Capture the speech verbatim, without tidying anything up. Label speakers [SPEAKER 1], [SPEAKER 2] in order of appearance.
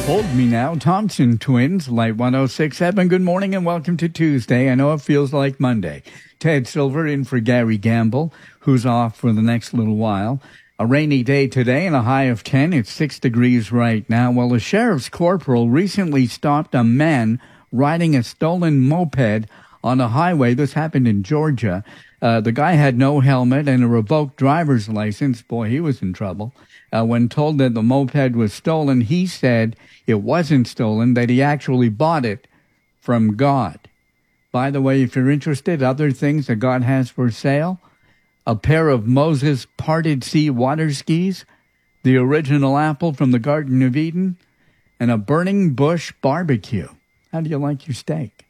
[SPEAKER 1] Hold Me Now, Thompson Twins, Light one oh six point seven. Good morning and welcome to Tuesday. I know it feels like Monday. Ted Silver in for Gary Gamble, who's off for the next little while. A rainy day today and a high of ten. It's six degrees right now. Well, a sheriff's corporal recently stopped a man riding a stolen moped on a highway. This happened in Georgia. Uh, the guy had no helmet and a revoked driver's license. Boy, he was in trouble. Uh, when told that the moped was stolen, he said it wasn't stolen, that he actually bought it from God. By the way, if you're interested, other things that God has for sale, a pair of Moses parted sea water skis, the original apple from the Garden of Eden, and a burning bush barbecue. How do you like your steak?